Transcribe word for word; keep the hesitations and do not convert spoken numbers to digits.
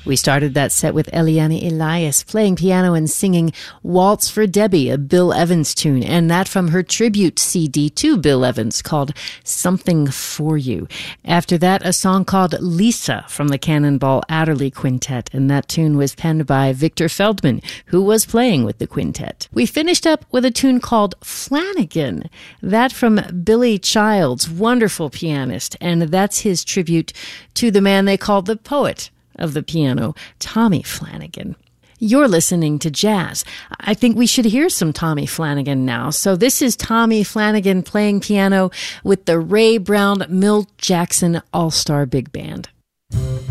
We started that set with Eliane Elias playing piano and singing Waltz for Debbie, a Bill Evans tune, and that from her tribute C D to Bill Evans called Something For You. After that, a song called Lisa from the Cannonball Adderley Quintet, and that tune was penned by Victor Feldman, who was playing with the quintet. We finished up with a tune called Flanagan, that from Billy Childs, wonderful pianist, and that's his tribute to the man they called the poet of the piano, Tommy Flanagan. You're listening to jazz. I think we should hear some Tommy Flanagan now. So this is Tommy Flanagan playing piano with the Ray Brown Milt Jackson All-Star Big Band.